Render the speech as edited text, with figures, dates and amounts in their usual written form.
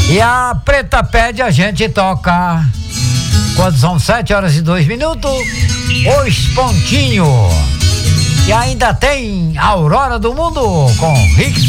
E a Preta pede, a gente toca. Quando são 7h02, Os Pontinhos. E ainda tem Aurora do Mundo com Rick